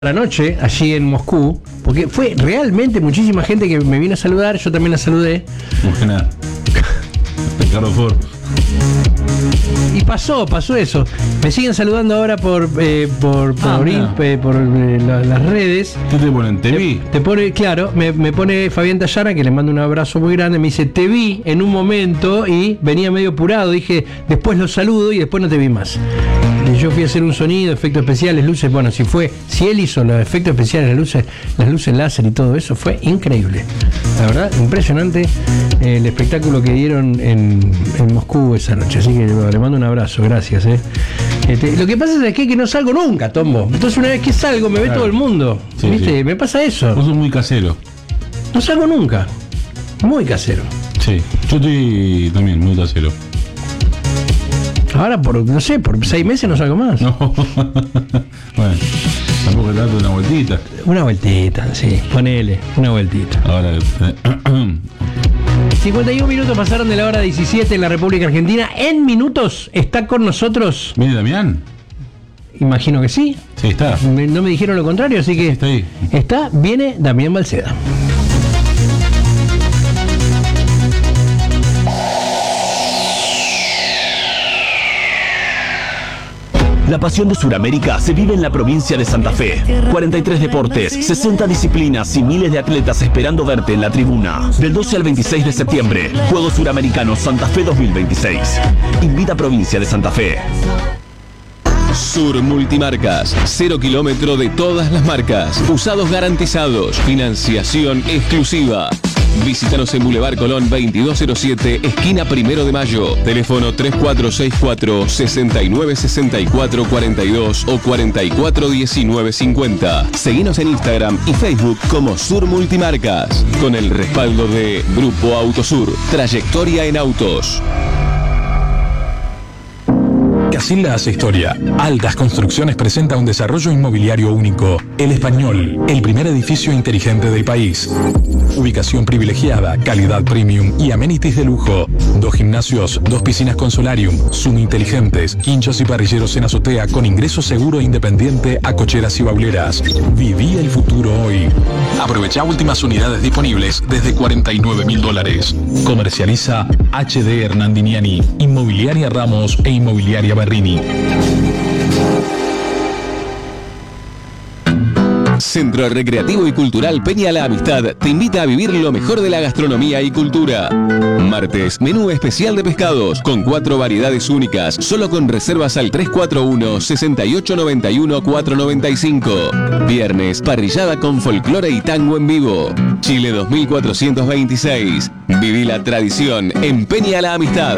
la noche allí en Moscú, porque fue realmente muchísima gente que me vino a saludar, yo también la saludé. Mujer, Ricardo Ford. Y pasó eso. Me siguen saludando ahora por las redes. ¿Qué te ponen? ¿Te vi? Te pone, claro, me pone Fabián Tallana, que le mando un abrazo muy grande. Me dice, te vi en un momento y venía medio apurado. Dije, después lo saludo y después no te vi más. Y yo fui a hacer un sonido, efectos especiales, luces. Bueno, si él hizo los efectos especiales, las luces láser y todo eso, fue increíble. La verdad, impresionante el espectáculo que dieron en Moscú esa noche. Así que le mando un abrazo, gracias. Lo que pasa es que no salgo nunca, Tombo. Entonces una vez que salgo me ve todo el mundo. Sí, ¿viste? Sí. Me pasa eso. Vos sos muy casero. No salgo nunca. Muy casero. Sí, yo estoy también muy casero. Ahora por 6 meses no salgo más. No. Bueno, tampoco tanto una vueltita. Una vueltita, sí. Ponele, una vueltita. Ahora 51 minutos pasaron de la hora 17 en la República Argentina. En minutos está con nosotros. ¿Viene Damián? Imagino que sí. Sí, está. No me dijeron lo contrario, así que Está ahí. Viene Damián Balceda. La pasión de Sudamérica se vive en la provincia de Santa Fe. 43 deportes, 60 disciplinas y miles de atletas esperando verte en la tribuna. Del 12 al 26 de septiembre, Juegos Suramericanos Santa Fe 2026. Invita Provincia de Santa Fe. Sur Multimarcas, 0 kilómetro de todas las marcas, usados garantizados, financiación exclusiva. Visítanos en Boulevard Colón 2207, esquina 1 de Mayo. Teléfono 3464 6964 42 o 441950. Seguinos en Instagram y Facebook como Sur Multimarcas, con el respaldo de Grupo Autosur, trayectoria en autos. Casilda hace historia. Altas Construcciones presenta un desarrollo inmobiliario único. El Español, el primer edificio inteligente del país. Ubicación privilegiada, calidad premium y amenities de lujo. 2 gimnasios, 2 piscinas con solarium, Zoom inteligentes, quinchos y parrilleros en azotea con ingreso seguro e independiente a cocheras y bauleras. Viví el futuro hoy. Aprovecha últimas unidades disponibles desde $49.000. Comercializa HD Hernandiniani, Inmobiliaria Ramos e Inmobiliaria Berrini. Centro Recreativo y Cultural Peña La Amistad te invita a vivir lo mejor de la gastronomía y cultura. Martes, menú especial de pescados con 4 variedades únicas, solo con reservas al 341-6891-495. Viernes, parrillada con folclore y tango en vivo. Chile 2426. Viví la tradición en Peña La Amistad.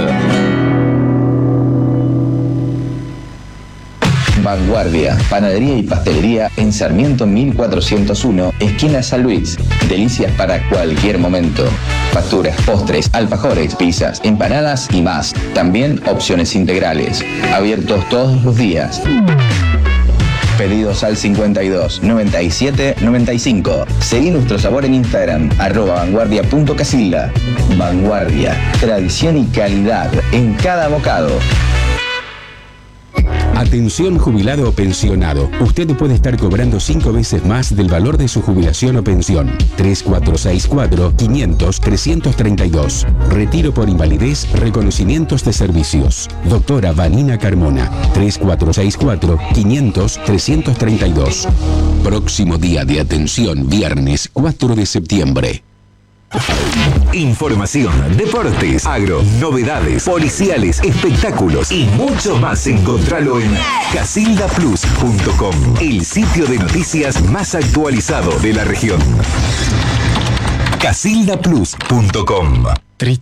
Vanguardia, panadería y pastelería en Sarmiento 1401, esquina San Luis. Delicias para cualquier momento. Facturas, postres, alfajores, pizzas, empanadas y más. También opciones integrales. Abiertos todos los días. Pedidos al 52 97 95. Seguí nuestro sabor en Instagram, @vanguardia.casilda. Vanguardia, tradición y calidad en cada bocado. Atención jubilado o pensionado. Usted puede estar cobrando 5 veces más del valor de su jubilación o pensión. 3464-500-332. Retiro por invalidez, reconocimientos de servicios. Doctora Vanina Carmona. 3464-500-332. Próximo día de atención, viernes 4 de septiembre. Información, deportes, agro, novedades, policiales, espectáculos y mucho más. Encontralo en casildaplus.com, el sitio de noticias más actualizado de la región. casildaplus.com.